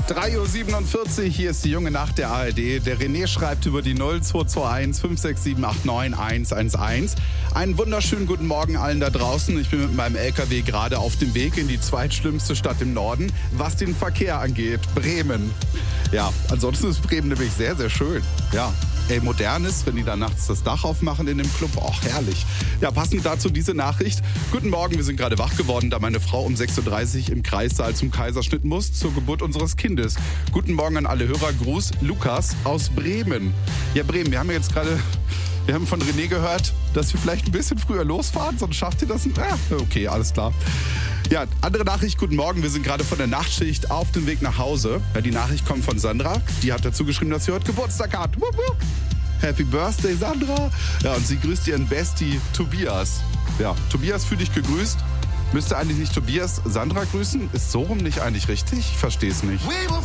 3:47 Uhr, hier ist die junge Nacht der ARD. Der René schreibt über die 0221 56789 111. Einen wunderschönen guten Morgen allen da draußen. Ich bin mit meinem LKW gerade auf dem Weg in die zweitschlimmste Stadt im Norden, was den Verkehr angeht, Bremen. Ja, ansonsten ist Bremen nämlich sehr, sehr schön. Ja, modern ist, wenn die da nachts das Dach aufmachen in dem Club. Och, herrlich. Ja, passend dazu diese Nachricht. Guten Morgen, wir sind gerade wach geworden, da meine Frau um 6:30 Uhr im Kreissaal zum Kaiserschnitt muss, zur Geburt unseres Kindes. Guten Morgen an alle Hörer. Gruß, Lukas aus Bremen. Ja, Bremen, wir haben von René gehört, dass wir vielleicht ein bisschen früher losfahren, sonst schafft ihr das nicht. Okay, alles klar. Ja, andere Nachricht, guten Morgen, wir sind gerade von der Nachtschicht auf dem Weg nach Hause. Ja, die Nachricht kommt von Sandra, die hat dazu geschrieben, dass sie heute Geburtstag hat. Wupp, wupp. Happy Birthday, Sandra. Ja, und sie grüßt ihren Bestie Tobias. Ja, Tobias, fühl dich gegrüßt. Müsste eigentlich nicht Tobias Sandra grüßen? Ist so rum nicht eigentlich richtig? Ich verstehe es nicht.